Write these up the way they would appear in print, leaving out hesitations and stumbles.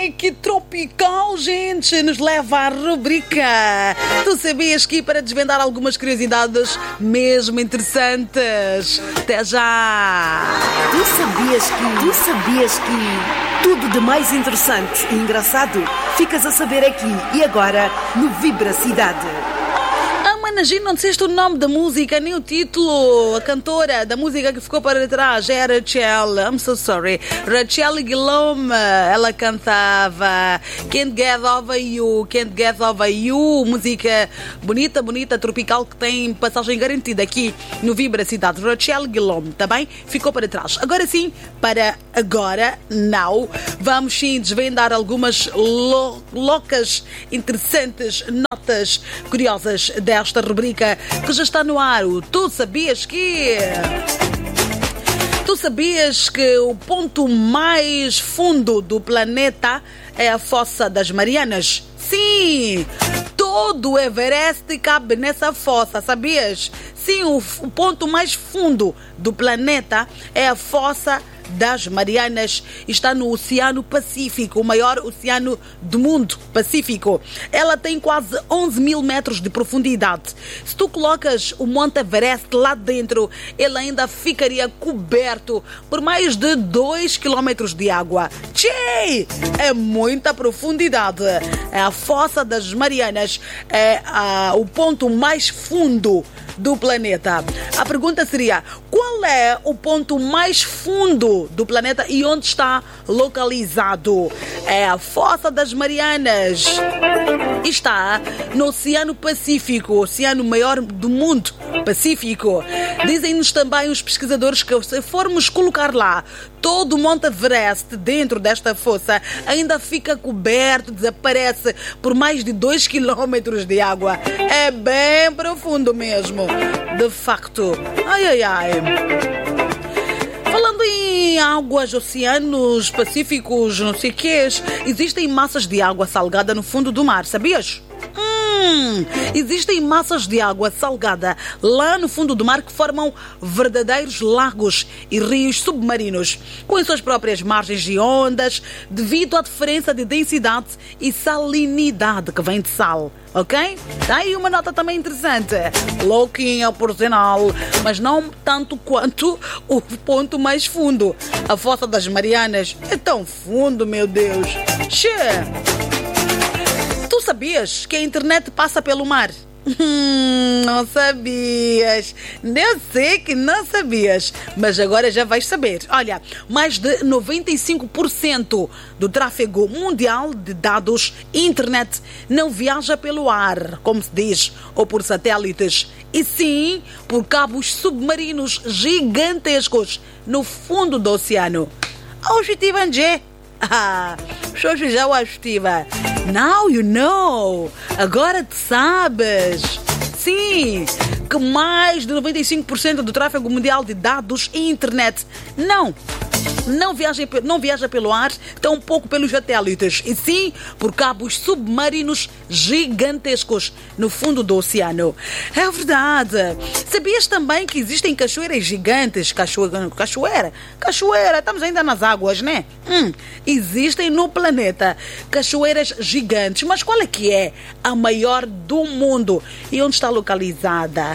Ai, que tropical, gente! Nos leva à rubrica. Tu sabias que para desvendar algumas curiosidades mesmo interessantes? Até já! Tu sabias que tudo de mais interessante e engraçado ficas a saber aqui e agora no Vibra Cidade. Imagina, não disseste o nome da música, nem o título. A cantora da música que ficou para trás é a Rachel. I'm so sorry. Rachel Guillaume. Ela cantava Can't Get Over You. Can't Get Over You. Música bonita, tropical, que tem passagem garantida aqui no Vibra Cidade. Rachel Guillaume, tá bem? Ficou para trás. Agora sim, para agora, não. Vamos sim desvendar algumas loucas, interessantes notas curiosas desta rubrica que já está no ar. Tu sabias que o ponto mais fundo do planeta é a Fossa das Marianas? Sim, todo o Everest cabe nessa fossa, sabias? Sim, o ponto mais fundo do planeta é a Fossa das Marianas. Está no Oceano Pacífico, o maior oceano do mundo, Pacífico. Ela tem quase 11 mil metros de profundidade. Se tu colocas o Monte Everest lá dentro, ele ainda ficaria coberto por mais de 2 quilômetros de água. Tchê! É muita profundidade. A Fossa das Marianas é o ponto mais fundo do planeta. A pergunta seria: qual é o ponto mais fundo do planeta e onde está localizado? É a Fossa das Marianas. Está no Oceano Pacífico, o oceano maior do mundo, Pacífico. Dizem-nos também os pesquisadores que se formos colocar lá todo o Monte Everest dentro desta fossa, ainda fica coberto, desaparece por mais de 2 quilômetros de água. É bem profundo mesmo, de facto. Ai. Falando em águas, oceanos, pacíficos, não sei o que, existem massas de água salgada no fundo do mar, sabias? Existem massas de água salgada lá no fundo do mar que formam verdadeiros lagos e rios submarinos, com as suas próprias margens e ondas, devido à diferença de densidade e salinidade que vem de sal. Ok? Está aí uma nota também interessante. Louquinha, por sinal, mas não tanto quanto o ponto mais fundo. A Fossa das Marianas é tão fundo, meu Deus. Tu sabias que a internet passa pelo mar? Não sabias. Eu sei que não sabias, mas agora já vais saber. Olha, mais de 95% do tráfego mundial de dados internet não viaja pelo ar, como se diz, ou por satélites, e sim por cabos submarinos gigantescos no fundo do oceano. Já o estiva. Now you know. Agora tu sabes. Sim, que mais de 95% do tráfego mundial de dados e internet não viaja pelo ar, tão pouco pelos satélites, e sim por cabos submarinos gigantescos no fundo do oceano. É verdade. Sabias também que existem cachoeiras gigantes? Cachoeira, estamos ainda nas águas, né? Existem no planeta cachoeiras gigantes, mas qual é que é a maior do mundo e onde está localizada?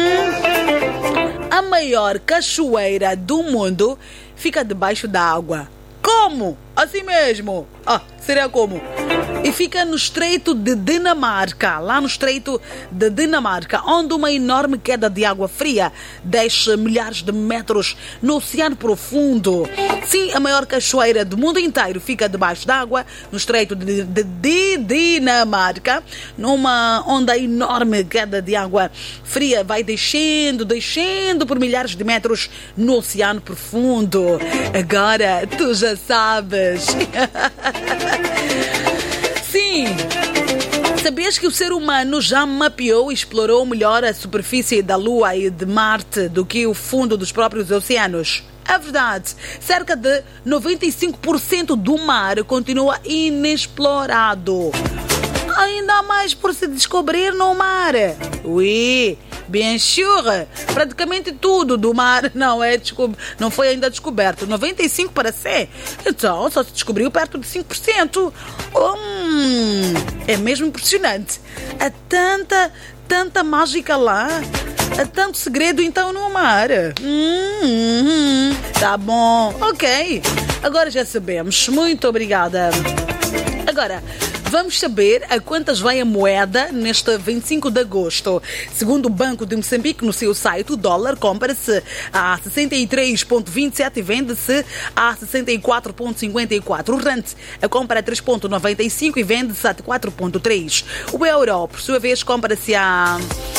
A maior cachoeira do mundo fica debaixo da água. Como? Assim mesmo. Seria como? E fica no Estreito de Dinamarca, lá no Estreito de Dinamarca, onde uma enorme queda de água fria deixa milhares de metros no oceano profundo. Sim, a maior cachoeira do mundo inteiro fica debaixo d'água, no Estreito de Dinamarca, numa onda enorme queda de água fria vai descendo por milhares de metros no oceano profundo. Agora tu já sabes. Sim! Sabias que o ser humano já mapeou e explorou melhor a superfície da Lua e de Marte do que o fundo dos próprios oceanos? É verdade. Cerca de 95% do mar continua inexplorado. Ainda mais por se descobrir no mar. bien sûr, praticamente tudo do mar não foi ainda descoberto. 95 para ser. Então, só se descobriu perto de 5%. É mesmo impressionante. Há tanta mágica lá. Há tanto segredo então no mar. Tá bom. Ok. Agora já sabemos. Muito obrigada. Agora, vamos saber a quantas vai a moeda neste 25 de agosto. Segundo o Banco de Moçambique, no seu site, o dólar compra-se a 63,27 e vende-se a 64,54. O rand a compra a 3,95 e vende-se a 4,3. O euro, por sua vez, compra-se a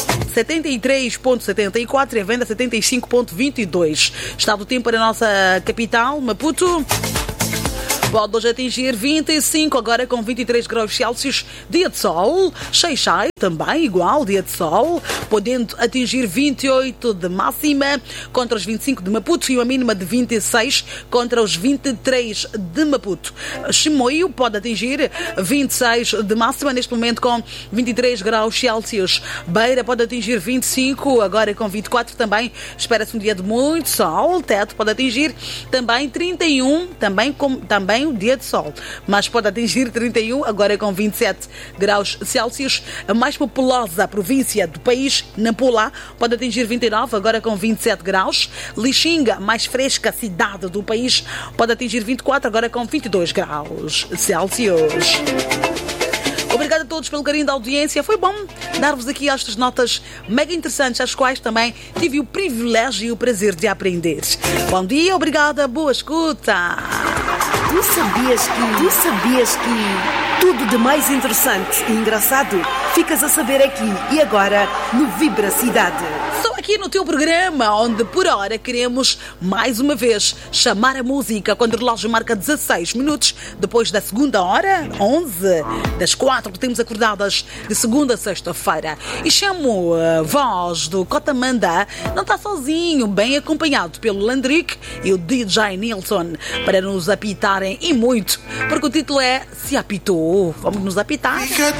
73,74 e a venda 75,22. Estado do tempo para a nossa capital, Maputo. Pode hoje atingir 25, agora com 23 graus Celsius, dia de sol. Xai-Xai também igual, dia de sol, podendo atingir 28 de máxima contra os 25 de Maputo e uma mínima de 26 contra os 23 de Maputo. Chimoio pode atingir 26 de máxima, neste momento com 23 graus Celsius. Beira pode atingir 25, agora com 24 também. Espera-se um dia de muito sol. Teto pode atingir também 31, também o dia de sol, mas pode atingir 31, agora com 27 graus Celsius. A mais populosa província do país, Nampula, pode atingir 29, agora com 27 graus. Lixinga, mais fresca cidade do país, pode atingir 24, agora com 22 graus Celsius. Obrigado a todos pelo carinho da audiência. Foi bom dar-vos aqui estas notas mega interessantes, às quais também tive o privilégio e o prazer de aprender. Bom dia, obrigada, boa escuta. Tu sabias que tudo de mais interessante e engraçado ficas a saber aqui e agora no Vibra Cidade. Só aqui no teu programa, onde por hora queremos mais uma vez chamar a música quando o relógio marca 16 minutos depois da segunda hora, 11 das 4 que temos acordadas de segunda a sexta-feira. E chamo a voz do Cotamanda, não está sozinho, bem acompanhado pelo Landrick e o DJ Nilson, para nos apitarem e muito, porque o título é Se Apitou. Vamos nos apitar.